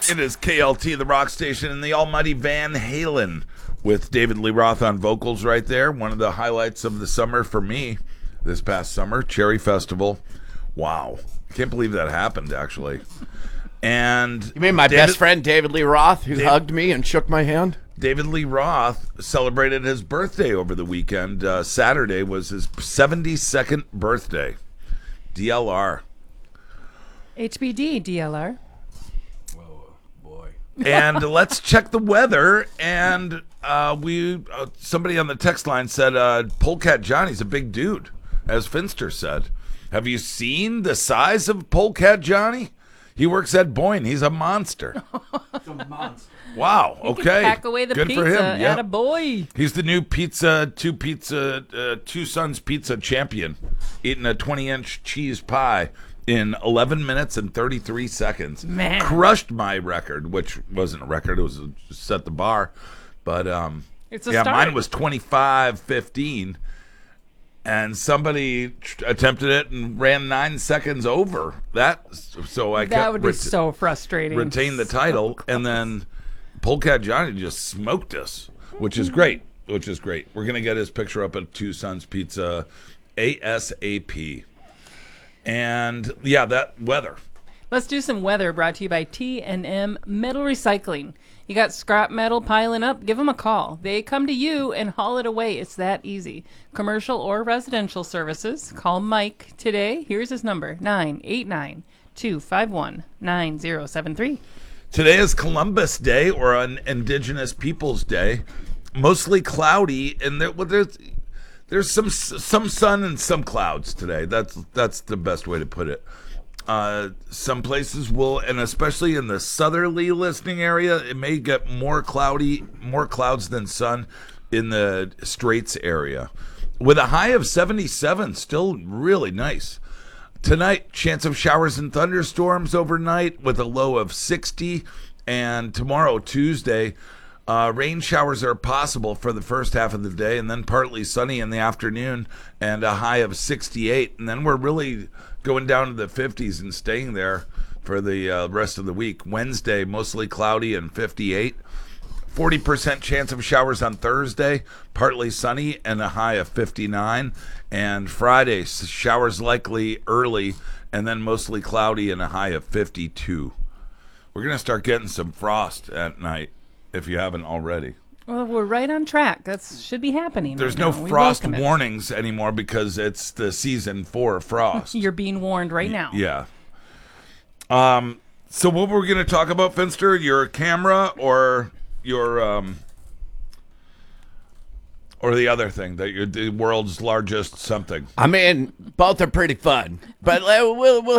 It is KLT, the rock station, and the almighty Van Halen with David Lee Roth on vocals right there. One of the highlights of the summer for me this past summer, Cherry Festival. Wow. Can't believe that happened, actually. And you mean my best friend, David Lee Roth, who hugged me and shook my hand? David Lee Roth celebrated his birthday over the weekend. Saturday was his 72nd birthday. DLR. HBD, DLR. Whoa, boy. And let's check the weather. And somebody on the text line said, Polecat Johnny's a big dude, as Finster said. Have you seen the size of Polecat Johnny? He works at Boyne. He's a monster. It's a monster. Wow. He Okay. can pack away the Good pizza. for him. Yep. Attaboy. He's the new Two Sons pizza champion, eating a 20-inch cheese pie in 11 minutes and 33 seconds. Man. Crushed my record, which wasn't a record. It was set the bar. But it's a start. Mine was 25:15. And somebody attempted it and ran 9 seconds over that. So I that would be so frustrating. Retained the title, and then Polecat Johnny just smoked us, which is great. We're going to get his picture up at Two Sons Pizza ASAP. And yeah, that weather. Let's do some weather, brought to you by T&M Metal Recycling. You got scrap metal piling up? Give them a call. They come to you and haul it away. It's that easy. Commercial or residential services. Call Mike today. Here's his number, 989-251-9073. Today is Columbus Day, or an Indigenous Peoples Day. Mostly cloudy, and there's some sun and some clouds today. That's the best way to put it. Some places will, and especially in the southerly listening area, it may get more clouds than sun in the Straits area. With a high of 77, still really nice. Tonight, chance of showers and thunderstorms overnight with a low of 60. And tomorrow, Tuesday, rain showers are possible for the first half of the day, and then partly sunny in the afternoon and a high of 68. And then we're really going down to the 50s and staying there for the rest of the week. Wednesday, mostly cloudy and 58. 40% chance of showers on Thursday, partly sunny and a high of 59. And Friday, showers likely early and then mostly cloudy and a high of 52. We're going to start getting some frost at night if you haven't already. Well, we're right on track. That should be happening. There's right no now. frost warnings anymore because it's the season for frost. You're being warned right now. Yeah. So what we're going to talk about, Finster? Your camera or your or the other thing that you're the world's largest something? I mean, both are pretty fun, but we'll